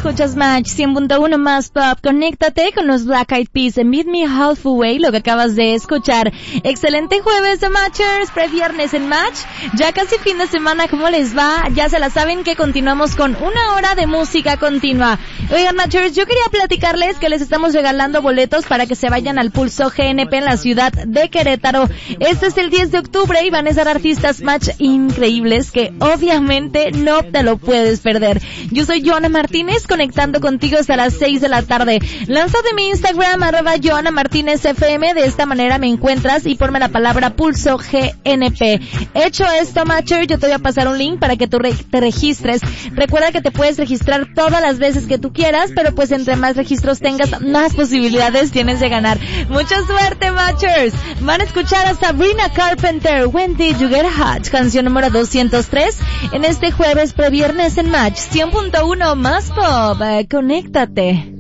escuchas Match 100.1 más pop. Conéctate con los Black Eyed Peas en Meet Me Halfway, lo que acabas de escuchar. Excelente jueves de Matchers, previernes en Match. Ya casi fin de semana, ¿cómo les va? Ya se la saben que continuamos con una hora de música continua. Oigan, Matchers, yo quería platicarles que les estamos regalando boletos para que se vayan al Pulso GNP en la ciudad de Querétaro. Este es el 10 de octubre y van a estar artistas Match increíbles que obviamente no te lo puedes perder. Yo soy Joana Martínez, conectando contigo hasta las 6 de la tarde. Lánzate mi Instagram, @JoanaMartínezFM, de esta manera me encuentras y ponme la palabra Pulso GNP. Hecho esto, Matcher, yo te voy a pasar un link para que tú te registres. Recuerda que te puedes registrar todas las veces que tú quieras, pero pues entre más registros tengas, más posibilidades tienes de ganar. Mucha suerte, Matchers. Van a escuchar a Sabrina Carpenter, When Did You Get Hot, canción número 203, en este jueves previernes en Match 100.1 más pop. Conéctate.